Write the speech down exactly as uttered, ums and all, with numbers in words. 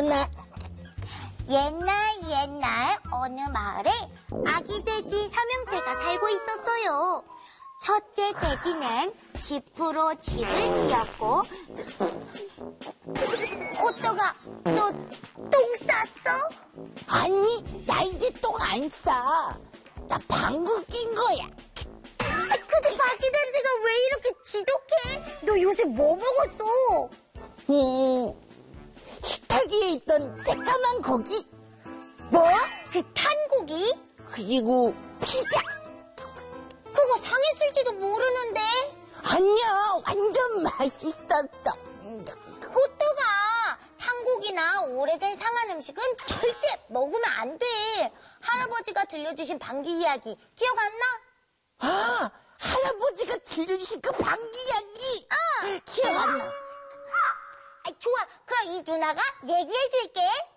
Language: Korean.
누나. 옛날 옛날 어느 마을에 아기 돼지 삼형제가 살고 있었어요. 첫째 돼지는 집으로 집을 지었고, 호떡아, 너 똥 쌌어? 아니, 나 이제 똥 안 싸. 나 방구 낀 거야. 근데 바퀴 냄새가 왜 이렇게 지독해? 너 요새 뭐 먹었어? 음, 식탁 위에 있던 새까만 고기, 뭐? 그 탄 고기? 그리고 피자. 그거 상했을지도 모르는데. 아니야, 완전 맛있었어. 호떡아, 탄 고기나 오래된 상한 음식은 절대 먹으면 안 돼. 할아버지가 들려주신 방귀 이야기 기억 안 나? 아, 할아버지가 들려주신 그 방귀 이야기. 아, 기억 안 나. 아, 좋아, 그럼 이 누나가 얘기해 줄게.